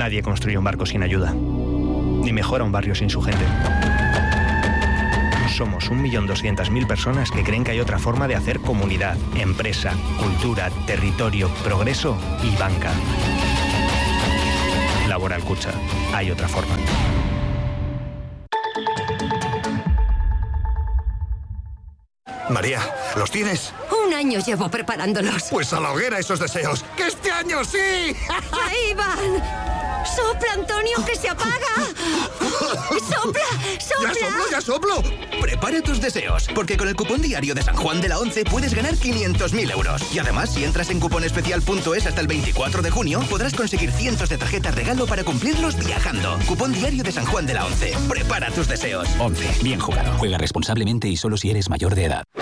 Nadie construye un barco sin ayuda, ni mejora un barrio sin su gente. Somos 1.200.000 personas que creen que hay otra forma de hacer comunidad, empresa, cultura, territorio, progreso y banca. Laboral Kutxa. Hay otra forma. María, ¿los tienes? Un año llevo preparándolos. Pues a la hoguera esos deseos. ¡Que este año sí! ¡Ahí van! ¡Sopla, Antonio, que se apaga! ¡Sopla, sopla! ¡Ya soplo! Prepara tus deseos, porque con el cupón diario de San Juan de la Once puedes ganar 500.000 euros. Y además, si entras en cuponespecial.es hasta el 24 de junio, podrás conseguir cientos de tarjetas regalo para cumplirlos viajando. Cupón diario de San Juan de la Once. Prepara tus deseos. 11. Bien jugado. Juega responsablemente y solo si eres mayor de edad.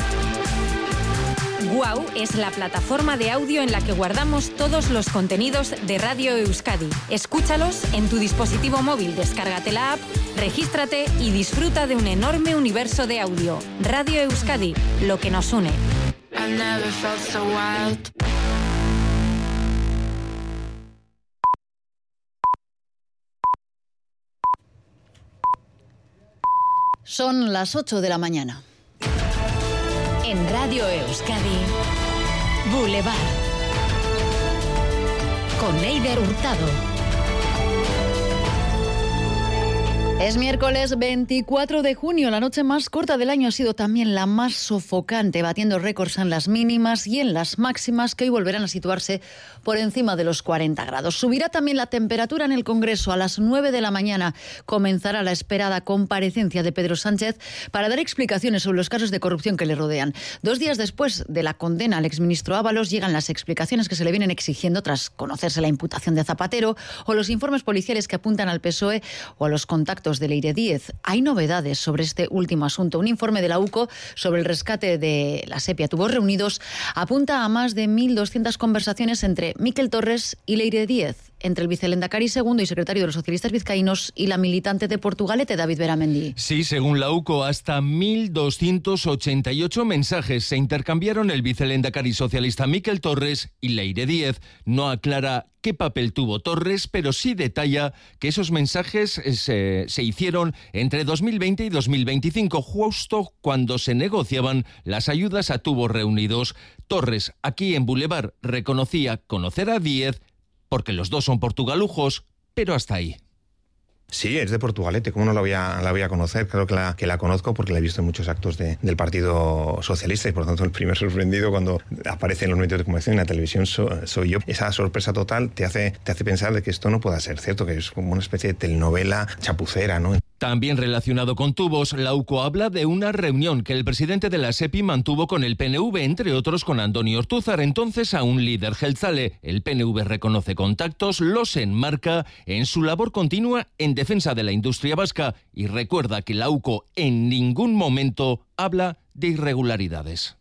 Guau es la plataforma de audio en la que guardamos todos los contenidos de Radio Euskadi. Escúchalos en tu dispositivo móvil, descárgate la app, regístrate y disfruta de un enorme universo de audio. Radio Euskadi, lo que nos une. Son las 8 de la mañana. En Radio Euskadi, Boulevard. Con Eider Hurtado. Es miércoles 24 de junio. La noche más corta del año ha sido también la más sofocante, batiendo récords en las mínimas y en las máximas, que hoy volverán a situarse por encima de los 40 grados. Subirá también la temperatura en el Congreso. A las 9 de la mañana comenzará la esperada comparecencia de Pedro Sánchez para dar explicaciones sobre los casos de corrupción que le rodean. 2 días después de la condena al exministro Ábalos, llegan las explicaciones que se le vienen exigiendo tras conocerse la imputación de Zapatero o los informes policiales que apuntan al PSOE o a los contactos de Leire Díez. Hay novedades sobre este último asunto. Un informe de la UCO sobre el rescate de la Sepia Tubos Reunidos apunta a más de 1.200 conversaciones entre Miquel Torres y Leire Díez, entre el vicelehendakari segundo y secretario de los socialistas vizcaínos y la militante de Portugalete, David Beramendi. Sí, según la UCO, hasta 1.288 mensajes se intercambiaron el vicelehendakari socialista Miquel Torres y Leire Díez. No aclara qué papel tuvo Torres, pero sí detalla que esos mensajes se hicieron entre 2020 y 2025, justo cuando se negociaban las ayudas a Tubos Reunidos. Torres, aquí en Boulevard, reconocía conocer a Díez porque los dos son portugalujos, pero hasta ahí. Sí, es de Portugalete, ¿cómo no la voy a conocer? Claro que la conozco porque la he visto en muchos actos del Partido Socialista y por lo tanto el primer sorprendido cuando aparece en los medios de comunicación, en la televisión, soy yo. Esa sorpresa total te hace pensar de que esto no pueda ser cierto, que es como una especie de telenovela chapucera, ¿no? También relacionado con Tubos, la UCO habla de una reunión que el presidente de la SEPI mantuvo con el PNV, entre otros con Andoni Ortúzar, entonces aún líder jeltzale. El PNV reconoce contactos, los enmarca en su labor continua en defensa de la industria vasca y recuerda que la UCO en ningún momento habla de irregularidades.